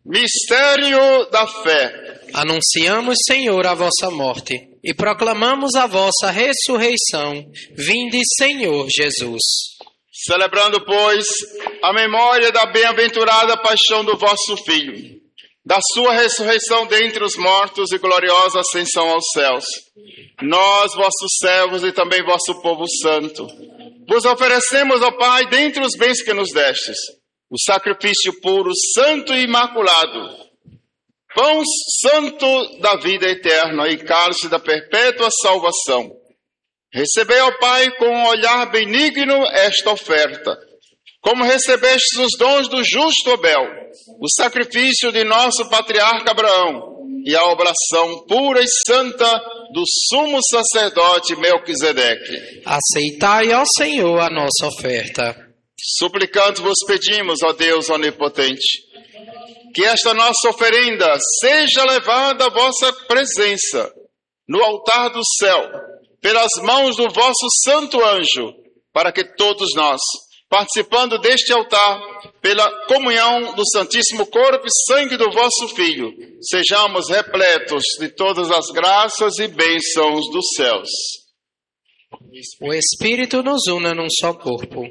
Mistério da fé. Anunciamos, Senhor, a vossa morte e proclamamos a vossa ressurreição. Vinde, Senhor Jesus. Celebrando, pois, a memória da bem-aventurada paixão do vosso Filho, da sua ressurreição dentre os mortos e gloriosa ascensão aos céus, nós, vossos servos e também vosso povo santo, vos oferecemos, ó Pai, dentre os bens que nos destes, o sacrifício puro, santo e imaculado, pão santo da vida eterna e cálice da perpétua salvação. Recebei, ó Pai, com um olhar benigno esta oferta, como recebestes os dons do justo Abel, o sacrifício de nosso patriarca Abraão e a oblação pura e santa do sumo sacerdote Melquisedeque. Aceitai, ó Senhor, a nossa oferta. Suplicando vos pedimos, ó Deus onipotente, que esta nossa oferenda seja levada à vossa presença no altar do céu, pelas mãos do vosso santo anjo, para que todos nós, participando deste altar, pela comunhão do Santíssimo Corpo e Sangue do vosso Filho, sejamos repletos de todas as graças e bênçãos dos céus. O Espírito nos una num só corpo.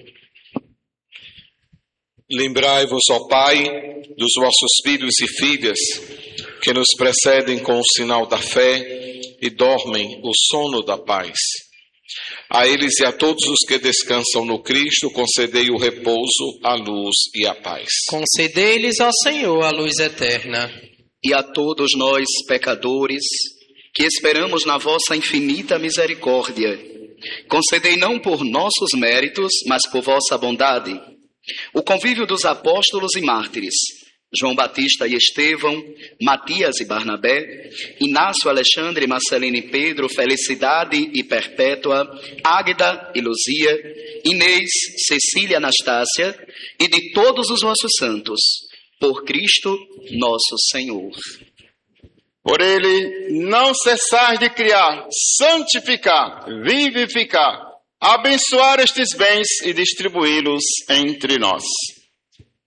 Lembrai-vos, ó Pai, dos vossos filhos e filhas, que nos precedem com o sinal da fé e dormem o sono da paz. A eles e a todos os que descansam no Cristo, concedei o repouso, a luz e a paz. Concedei-lhes, ó Senhor, a luz eterna. E a todos nós, pecadores, que esperamos na vossa infinita misericórdia, concedei não por nossos méritos, mas por vossa bondade, o convívio dos apóstolos e mártires, João Batista e Estevão, Matias e Barnabé, Inácio, Alexandre, Marcelino e Pedro, Felicidade e Perpétua, Águeda e Luzia, Inês, Cecília e Anastácia, e de todos os vossos santos, por Cristo nosso Senhor. Por ele, não cessar de criar, santificar, vivificar, abençoar estes bens e distribuí-los entre nós.